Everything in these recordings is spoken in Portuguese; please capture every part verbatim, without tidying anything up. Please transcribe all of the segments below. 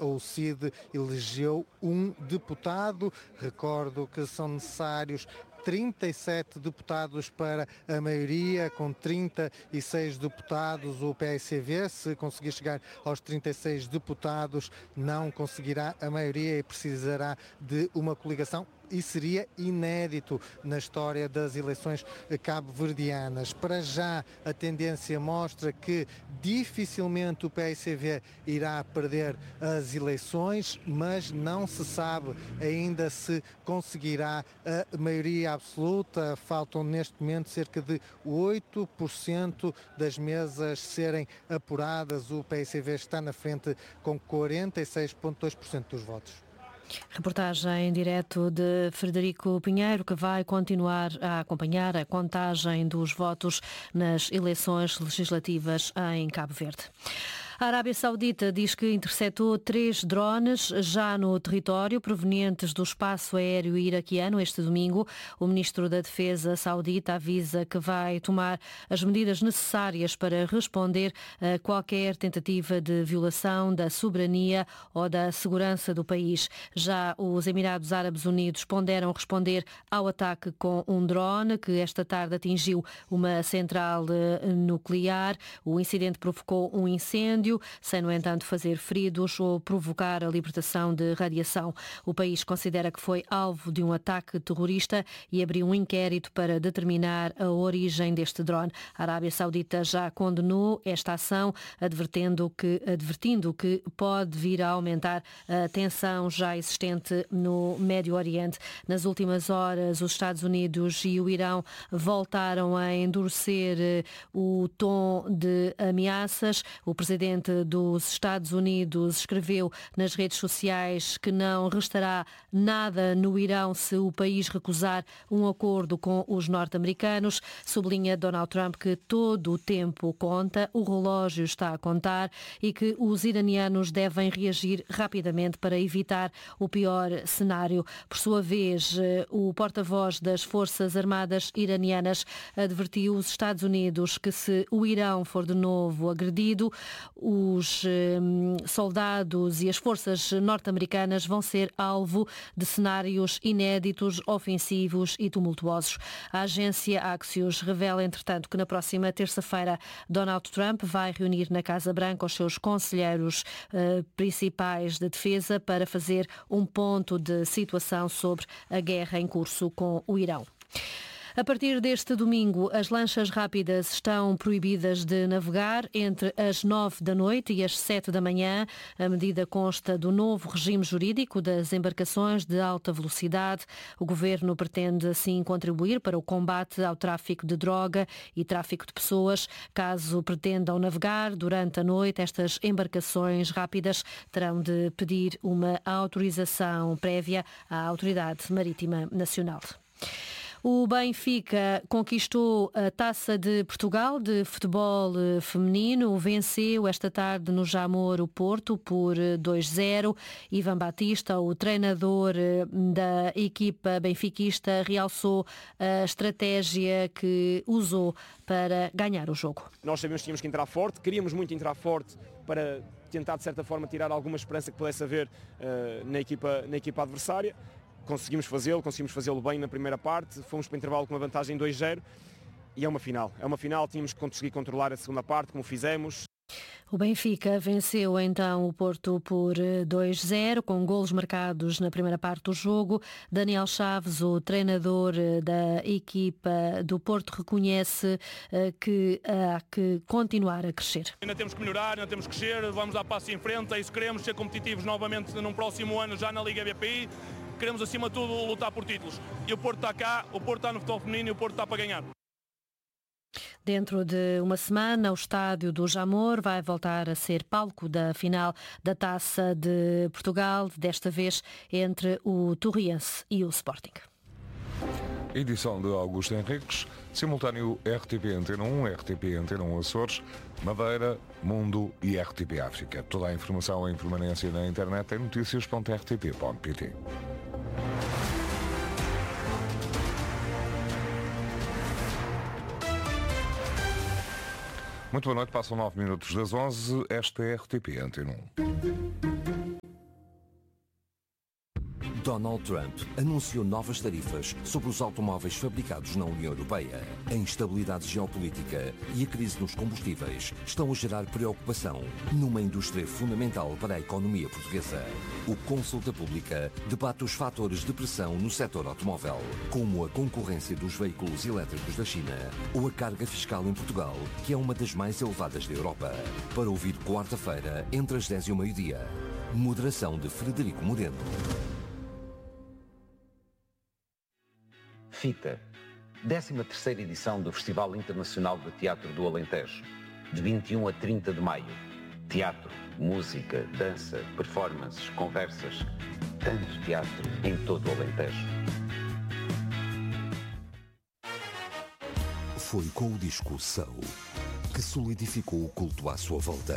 o C I D elegeu um deputado. Recordo que são necessários trinta e sete deputados para a maioria, com trinta e seis deputados o P S V. Se conseguir chegar aos trinta e seis deputados, não conseguirá a maioria e precisará de uma coligação. E seria inédito na história das eleições cabo-verdianas. Para já, a tendência mostra que dificilmente o P S V irá perder as eleições, mas não se sabe ainda se conseguirá a maioria absoluta. Faltam neste momento cerca de oito por cento das mesas serem apuradas. O P S V está na frente com quarenta e seis vírgula dois por cento dos votos. Reportagem em direto de Frederico Pinheiro, que vai continuar a acompanhar a contagem dos votos nas eleições legislativas em Cabo Verde. A Arábia Saudita diz que interceptou três drones já no território provenientes do espaço aéreo iraquiano este domingo. O ministro da Defesa saudita avisa que vai tomar as medidas necessárias para responder a qualquer tentativa de violação da soberania ou da segurança do país. Já os Emirados Árabes Unidos ponderam responder ao ataque com um drone que esta tarde atingiu uma central nuclear. O incidente provocou um incêndio, sem, no entanto, fazer feridos ou provocar a libertação de radiação. O país considera que foi alvo de um ataque terrorista e abriu um inquérito para determinar a origem deste drone. A Arábia Saudita já condenou esta ação, advertendo que, advertindo que pode vir a aumentar a tensão já existente no Médio Oriente. Nas últimas horas, os Estados Unidos e o Irão voltaram a endurecer o tom de ameaças. O presidente dos Estados Unidos escreveu nas redes sociais que não restará nada no Irão se o país recusar um acordo com os norte-americanos. Sublinha Donald Trump que todo o tempo conta, o relógio está a contar e que os iranianos devem reagir rapidamente para evitar o pior cenário. Por sua vez, o porta-voz das Forças Armadas iranianas advertiu os Estados Unidos que se o Irão for de novo agredido, os soldados e as forças norte-americanas vão ser alvo de cenários inéditos, ofensivos e tumultuosos. A agência Axios revela, entretanto, que na próxima terça-feira Donald Trump vai reunir na Casa Branca os seus conselheiros uh, principais de defesa para fazer um ponto de situação sobre a guerra em curso com o Irão. A partir deste domingo, as lanchas rápidas estão proibidas de navegar entre as nove da noite e as sete da manhã. A medida consta do novo regime jurídico das embarcações de alta velocidade. O governo pretende, assim, contribuir para o combate ao tráfico de droga e tráfico de pessoas. Caso pretendam navegar durante a noite, estas embarcações rápidas terão de pedir uma autorização prévia à Autoridade Marítima Nacional. O Benfica conquistou a Taça de Portugal de futebol feminino, venceu esta tarde no Jamor o Porto por dois a zero. Ivan Batista, o treinador da equipa benfiquista, realçou a estratégia que usou para ganhar o jogo. Nós sabemos que tínhamos que entrar forte, queríamos muito entrar forte para tentar, de certa forma, tirar alguma esperança que pudesse haver uh, na equipa, na equipa adversária. Conseguimos fazê-lo, conseguimos fazê-lo bem na primeira parte, fomos para o intervalo com uma vantagem dois a zero e é uma final. É uma final, tínhamos que conseguir controlar a segunda parte, como fizemos. O Benfica venceu então o Porto por dois a zero, com golos marcados na primeira parte do jogo. Daniel Chaves, o treinador da equipa do Porto, reconhece que há que continuar a crescer. Ainda temos que melhorar, ainda temos que crescer, vamos dar passo em frente, é isso que queremos, ser competitivos novamente num próximo ano já na Liga B P I. Queremos, acima de tudo, lutar por títulos. E o Porto está cá, o Porto está no futebol feminino e o Porto está para ganhar. Dentro de uma semana, o estádio do Jamor vai voltar a ser palco da final da Taça de Portugal, desta vez entre o Torriense e o Sporting. Edição de Augusto Henriques, simultâneo R T P Antena um, R T P Antena um Açores, Madeira, Mundo e R T P África. Toda a informação em permanência na internet em notícias ponto r t p ponto p t. Muito boa noite, passam nove minutos das onze, esta é R T P Antena um. Donald Trump anunciou novas tarifas sobre os automóveis fabricados na União Europeia. A instabilidade geopolítica e a crise nos combustíveis estão a gerar preocupação numa indústria fundamental para a economia portuguesa. O Consulta Pública debate os fatores de pressão no setor automóvel, como a concorrência dos veículos elétricos da China ou a carga fiscal em Portugal, que é uma das mais elevadas da Europa. Para ouvir quarta-feira, entre as dez e o meio-dia. Moderação de Frederico Moreno. FITA, décima terceira edição do Festival Internacional de Teatro do Alentejo, de vinte e um a trinta de maio. Teatro, música, dança, performances, conversas, tanto teatro em todo o Alentejo. Foi com o disco Soul que solidificou o culto à sua volta.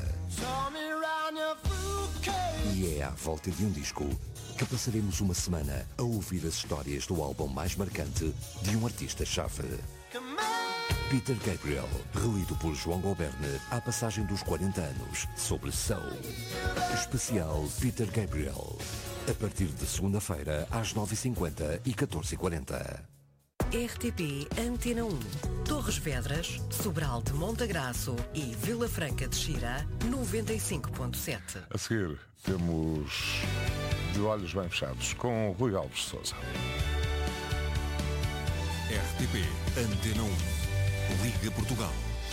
E é à volta de um disco que passaremos uma semana a ouvir as histórias do álbum mais marcante de um artista-chave. Peter Gabriel, relido por João Goberne à passagem dos quarenta anos, sobre Soul. Especial Peter Gabriel. A partir de segunda-feira, às nove e cinquenta e catorze e quarenta. R T P Antena um, Torres Vedras, Sobral de Montagraço e Vila Franca de Xira, noventa e cinco ponto sete. A seguir, temos De Olhos Bem Fechados, com Rui Alves de Sousa. R T P Antena um, Liga Portugal.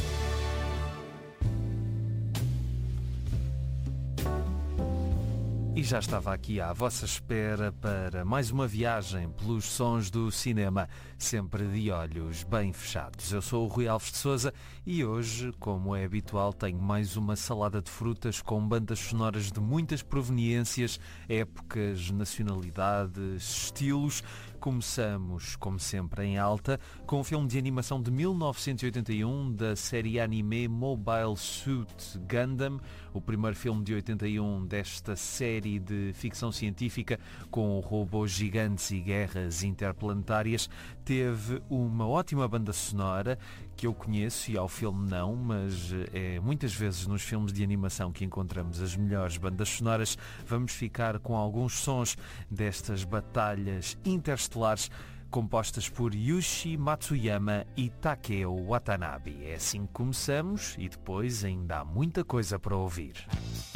E já estava aqui à vossa espera para mais uma viagem pelos sons do cinema, sempre de olhos bem fechados. Eu sou o Rui Alves de Sousa e hoje, como é habitual, tenho mais uma salada de frutas com bandas sonoras de muitas proveniências, épocas, nacionalidades, estilos. Começamos, como sempre, em alta, com um filme de animação de mil novecentos e oitenta e um da série anime Mobile Suit Gundam, o primeiro filme de oitenta e um desta série de ficção científica com robôs gigantes e guerras interplanetárias. Teve uma ótima banda sonora que eu conheço e ao filme não, mas é muitas vezes nos filmes de animação que encontramos as melhores bandas sonoras. Vamos ficar com alguns sons destas batalhas interestelares compostas por Yushi Matsuyama e Takeo Watanabe. É assim que começamos e depois ainda há muita coisa para ouvir.